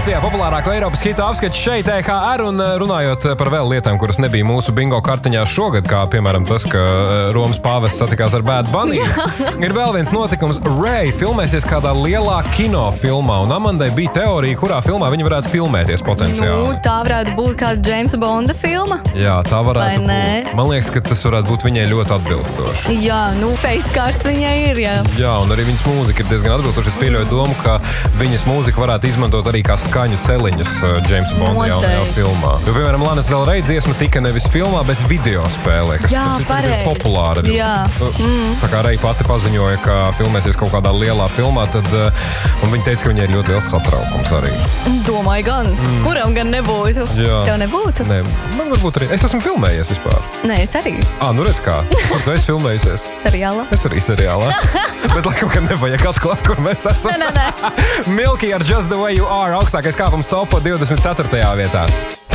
Latvijā populārāko Eiropas hitu apskats šeit EHR un runājot par vēl lietām, kuras nebija mūsu bingo kartiņā šogad, kā piemēram tas, ka Romas pāvests satikās ar Bad Bunny. Ir vēl viens notikums. Ray filmēsies kādā lielā kinofilmā, un Amandai bija teorija, kurā filmā viņa varētu filmēties potenciāli. Tā varētu būt kāda Jamesa Bonda filma. Jā, tā varētu būt. Man liekas, ka tas varētu būt viņai ļoti atbilstoši. Jā, face cards viņai ir, jā. Jā, un arī viņas mūzika ir diezgan atbilstoši. Es pieļauju domu, ka viņas mūzika varētu izmantot arī kā skaņu celiņus Jamesa Bonda jaunajā filmā. Jo, piemēram, Lana Del Rey dziesma tika nevis filmā, bet video spēlē, kas ir populāra. Jā. Tā kā Rey pati paziņoja, ka filmēsies kaut kādā lielā filmā, tad un viņa teica, ka viņai ir ļoti liels satraukums arī. Domāju gan. Kuram gan nebūtu? Jā. Tev nebūtu? Nē, man varbūt arī. Es esmu filmējies vispār. Nē, es arī. Nu redz kā. Kur tu esi filmējusies? Seriālā. Es arī seriālā. Bet laikam, ka nevajag atklāt, kur mēs esam. Nē. Milky ar Just the Way You Are augstākais kāpums topo 24. vietā.